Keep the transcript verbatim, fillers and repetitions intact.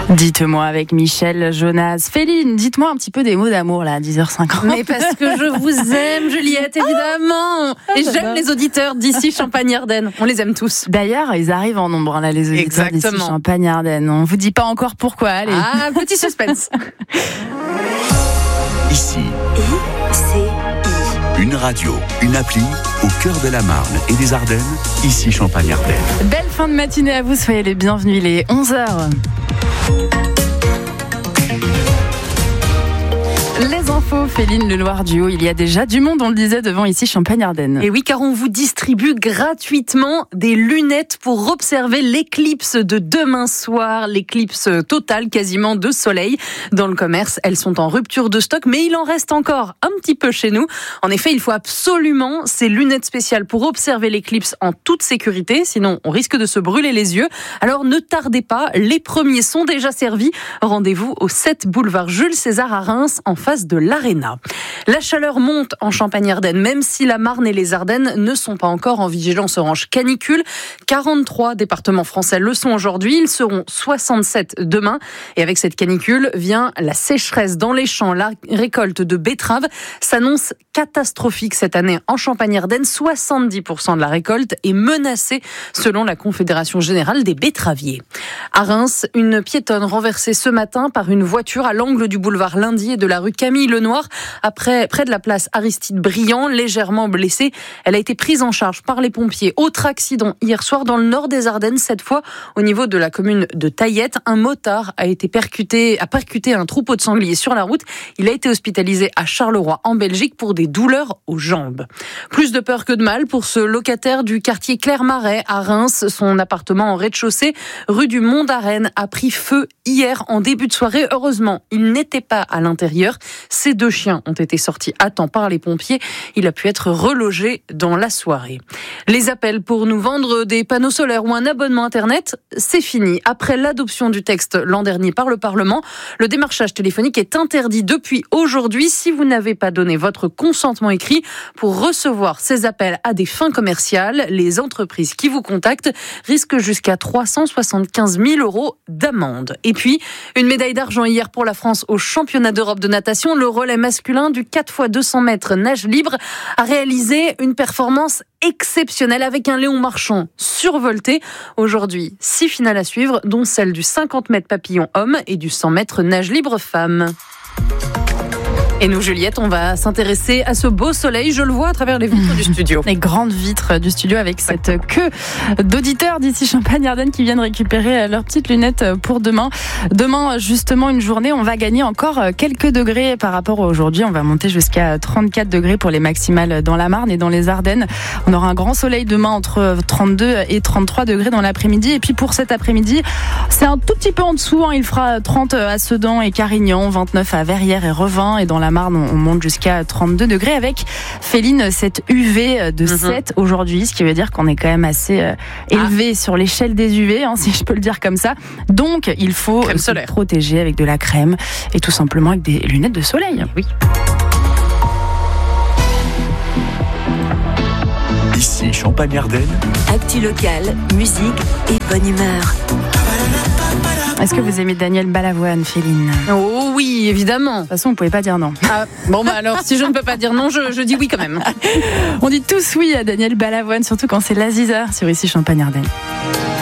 Dites-moi avec Michel, Jonas, Féline, dites-moi un petit peu des mots d'amour là, à dix heures cinquante. Mais parce que je vous aime, Juliette, évidemment. Et j'aime les auditeurs d'ici Champagne-Ardenne. On les aime tous. D'ailleurs, ils arrivent en nombre, là, les auditeurs d'ici Champagne-Ardenne. On vous dit pas encore pourquoi, allez. Ah, petit suspense. Ici, I C I. Une radio, une appli, au cœur de la Marne et des Ardennes, ici Champagne-Ardenne. Belle fin de matinée à vous, soyez les bienvenus, il est onze heures. Les infos, Féline, le Loir du Haut, il y a déjà du monde, on le disait, devant ici Champagne-Ardenne. Et oui, car on vous distribue gratuitement des lunettes pour observer l'éclipse de demain soir, l'éclipse totale quasiment de soleil. Dans le commerce, elles sont en rupture de stock, mais il en reste encore un petit peu chez nous. En effet, il faut absolument ces lunettes spéciales pour observer l'éclipse en toute sécurité, sinon on risque de se brûler les yeux. Alors ne tardez pas, les premiers sont déjà servis. Rendez-vous au sept boulevard Jules César à Reims, en face de l'Arena. La chaleur monte en Champagne-Ardenne, même si la Marne et les Ardennes ne sont pas encore en vigilance orange canicule. quarante-trois départements français le sont aujourd'hui, ils seront soixante-sept demain. Et avec cette canicule vient la sécheresse dans les champs. La récolte de betteraves s'annonce catastrophique cette année en Champagne-Ardenne. soixante-dix pour cent de la récolte est menacée selon la Confédération Générale des Betteraviers. À Reims, une piétonne renversée ce matin par une voiture à l'angle du boulevard Lundi et de la rue Camille Lenoir, après, près de la place Aristide Briand, légèrement blessée. Elle a été prise en charge par les pompiers. Autre accident hier soir dans le nord des Ardennes, cette fois au niveau de la commune de Taillette. Un motard a été percuté, a percuté un troupeau de sangliers sur la route. Il a été hospitalisé à Charleroi en Belgique pour des douleurs aux jambes. Plus de peur que de mal pour ce locataire du quartier Clermarais à Reims. Son appartement en rez-de-chaussée, rue du Mont d'Arène, a pris feu hier en début de soirée. Heureusement, il n'était pas à l'intérieur. Ces deux chiens ont été sortis à temps par les pompiers. Il a pu être relogé dans la soirée. Les appels pour nous vendre des panneaux solaires ou un abonnement Internet, c'est fini. Après l'adoption du texte l'an dernier par le Parlement, le démarchage téléphonique est interdit depuis aujourd'hui. Si vous n'avez pas donné votre consentement écrit pour recevoir ces appels à des fins commerciales, les entreprises qui vous contactent risquent jusqu'à trois cent soixante-quinze mille euros d'amende. Et puis, une médaille d'argent hier pour la France au championnat d'Europe de natation. Le relais masculin du quatre fois deux cents mètres nage libre a réalisé une performance exceptionnelle avec un Léon Marchand survolté. Aujourd'hui, six finales à suivre, dont celle du cinquante mètres papillon homme et du cent mètres nage libre femme. Et nous, Juliette, on va s'intéresser à ce beau soleil. Je le vois à travers les vitres du studio. Les grandes vitres du studio avec cette queue d'auditeurs d'ici Champagne-Ardenne qui viennent récupérer leurs petites lunettes pour demain. Demain, justement, une journée, on va gagner encore quelques degrés par rapport à aujourd'hui. On va monter jusqu'à trente-quatre degrés pour les maximales dans la Marne et dans les Ardennes. On aura un grand soleil demain entre trente-deux et trente-trois degrés dans l'après-midi. Et puis pour cet après-midi, c'est un tout petit peu en dessous. Hein. Il fera trente à Sedan et Carignan, vingt-neuf à Verrières et Revin. Et dans la Marne, on monte jusqu'à trente-deux degrés avec, Féline, cette U V de sept mmh. aujourd'hui, ce qui veut dire qu'on est quand même assez euh, élevé ah. sur l'échelle des U V, hein, si je peux le dire comme ça. Donc, il faut se protéger avec de la crème et tout simplement avec des lunettes de soleil. Oui. Ici Champagne-Ardenne. Actu locale, musique et bonne humeur. Est-ce que vous aimez Daniel Balavoine, Féline ? Oh oui, évidemment. De toute façon, on ne pouvait pas dire non. Ah, bon, bah alors, si je ne peux pas dire non, je, je dis oui quand même. On dit tous oui à Daniel Balavoine, surtout quand c'est l'Aziza sur ici Champagne-Ardenne.